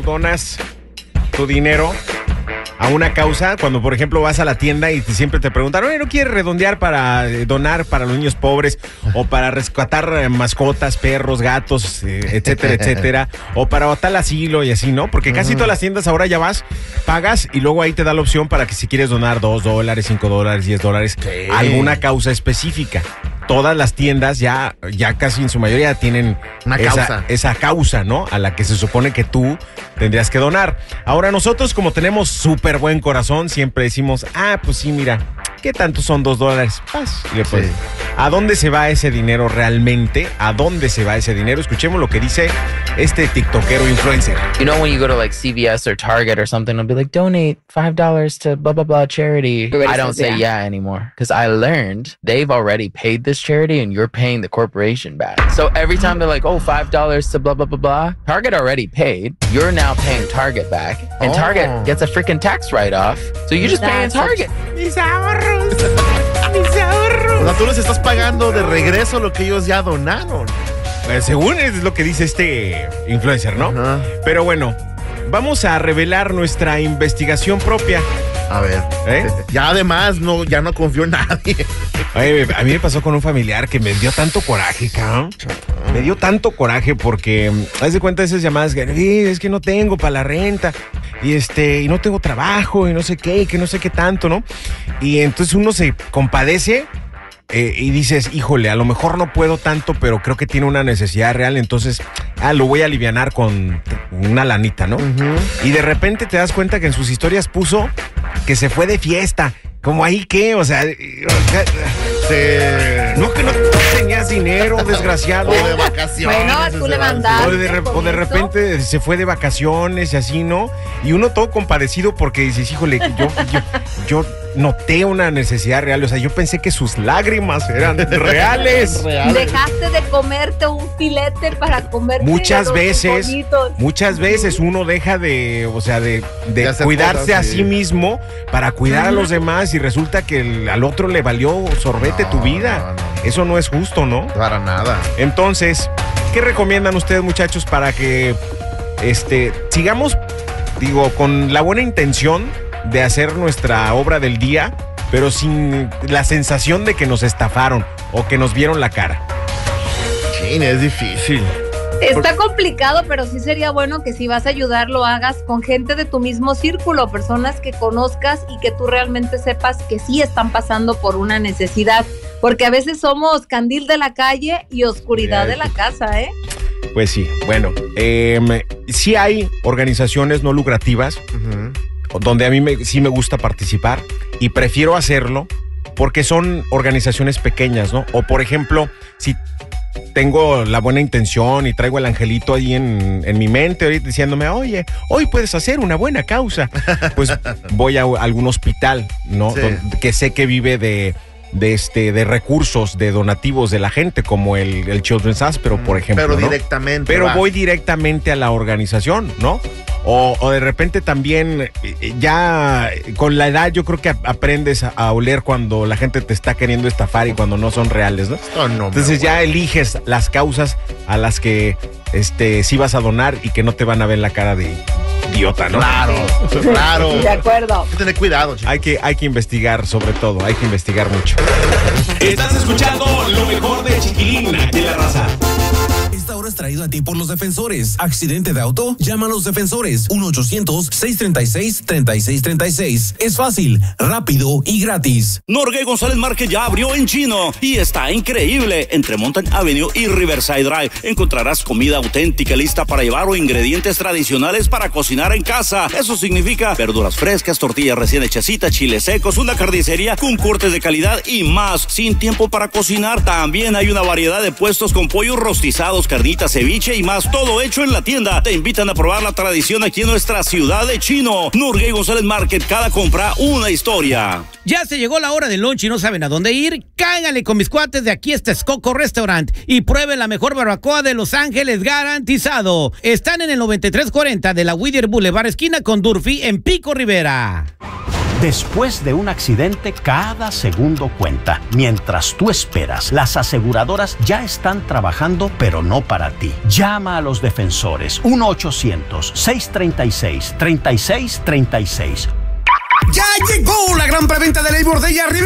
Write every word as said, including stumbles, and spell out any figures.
donas tu dinero a una causa, cuando por ejemplo vas a la tienda y te, siempre te preguntan, oye, ¿no quieres redondear para eh, donar para los niños pobres o para rescatar eh, mascotas, perros, gatos, eh, etcétera, etcétera, o para tal asilo y así, ¿no? Porque casi uh-huh. todas las tiendas ahora ya vas, pagas y luego ahí te da la opción para que si quieres donar dos dólares, cinco dólares, diez dólares, sí. a alguna causa específica. Todas las tiendas ya, ya casi en su mayoría tienen una esa, causa. esa causa, ¿no? A la que se supone que tú tendrías que donar. Ahora nosotros, como tenemos súper buen corazón, siempre decimos, ah, pues sí, mira, ¿qué tanto son dos dólares? Pues, pues, sí. ¿A dónde se va ese dinero realmente? ¿A dónde se va ese dinero? Escuchemos lo que dice este tiktokero influencer. You know when you go to like C V S or Target or something, it'll be like, donate five dollars to blah, blah, blah charity. I don't say yeah anymore because I learned they've already paid this charity and you're paying the corporation back. So every time they're like, oh, five dollars to blah, blah, blah, blah, Target already paid. You're now paying Target back. And oh. Target gets a freaking tax write-off. So you're just paying Target. Mis ahorros. Mis ahorros. O sea, tú les estás pagando de regreso lo que ellos ya donaron. Pues según es lo que dice este influencer, ¿no? Uh-huh. Pero bueno, vamos a revelar nuestra investigación propia. A ver, ¿eh? Ya además no, ya no confío en nadie. Oye, a mí me pasó con un familiar que me dio tanto coraje, cabrón. Me dio tanto coraje porque, haz de cuenta de esas llamadas que eh, es que no tengo para la renta y este y no tengo trabajo y no sé qué, y que no sé qué tanto, ¿no? Y entonces uno se compadece eh, y dices, híjole, a lo mejor no puedo tanto, pero creo que tiene una necesidad real, entonces ah, lo voy a alivianar con una lanita, ¿no? Uh-huh. Y de repente te das cuenta que en sus historias puso que se fue de fiesta. ¿Cómo ahí qué? O sea, se... no que no tenías dinero, desgraciado. O de vacaciones. Bueno, tú le mandaste. O de, o de repente se fue de vacaciones y así, ¿no? Y uno todo compadecido porque dices, híjole, yo, yo, yo noté una necesidad real. O sea, yo pensé que sus lágrimas eran reales. reales. Dejaste de comerte un filete para comerte muchas los veces, bonitos. Muchas veces uno deja de, o sea, de, de cuidarse cosas, a sí. sí mismo para cuidar uh-huh. a los demás y resulta que el, al otro le valió sorbete no, tu vida. No, no. Eso no es justo, ¿no? Para nada. Entonces, ¿qué recomiendan ustedes, muchachos, para que este sigamos, digo, con la buena intención de hacer nuestra obra del día, pero sin la sensación de que nos estafaron o que nos vieron la cara? Sí, es difícil. Está complicado, pero sí sería bueno que si vas a ayudar lo hagas con gente de tu mismo círculo, personas que conozcas y que tú realmente sepas que sí están pasando por una necesidad, porque a veces somos candil de la calle y oscuridad sí, de la casa, ¿eh? Pues sí, bueno, eh, sí hay organizaciones no lucrativas uh-huh. donde a mí me, sí me gusta participar y prefiero hacerlo porque son organizaciones pequeñas, ¿no? O por ejemplo, si tengo la buena intención y traigo el angelito ahí en, en mi mente ahorita diciéndome, oye, hoy puedes hacer una buena causa, pues voy a algún hospital, ¿no? Sí. Donde, que sé que vive de, de, este, de recursos, de donativos de la gente, como el, el Children's Hospital, por ejemplo. Pero ¿no? directamente. Pero vas. voy directamente a la organización, ¿no? O, o de repente también, ya con la edad yo creo que aprendes a, a oler cuando la gente te está queriendo estafar y cuando no son reales, ¿no? Oh, no Entonces ya eliges las causas a las que este, sí vas a donar y que no te van a ver la cara de idiota, ¿no? Claro, claro. De acuerdo. Hay que tener cuidado, chicos. Hay que, hay que investigar, sobre todo, hay que investigar mucho. Estás escuchando lo mejor de Chiquilín, aquí en La Raza. Esta hora es traído a ti por los defensores. Accidente de auto, llama a los defensores. uno ochocientos, seiscientos treinta y seis, treinta y seis treinta y seis. Es fácil, rápido y gratis. Norgay González Market ya abrió en Chino y está increíble. Entre Mountain Avenue y Riverside Drive encontrarás comida auténtica lista para llevar o ingredientes tradicionales para cocinar en casa. Eso significa verduras frescas, tortillas recién hechecitas, chiles secos, una carnicería con cortes de calidad y más. Sin tiempo para cocinar, también hay una variedad de puestos con pollos rostizados, carnitas, ceviche y más, todo hecho en la tienda. Te invitan a probar la tradición aquí en nuestra ciudad de Chino. Norgay González Market, cada compra una historia. Ya se llegó la hora del lunch y no saben a dónde ir. Cáiganle con mis cuates de aquí, este es Coco Restaurant, y prueben la mejor barbacoa de Los Ángeles, garantizado. Están en el noventa y tres cuarenta de la Whittier Boulevard, esquina con Durfee, en Pico Rivera. Después de un accidente, cada segundo cuenta. Mientras tú esperas, las aseguradoras ya están trabajando, pero no para ti. Llama a los defensores. uno ochocientos, seiscientos treinta y seis, treinta y seis treinta y seis. ¡Ya llegó la gran preventa de Labor Day a River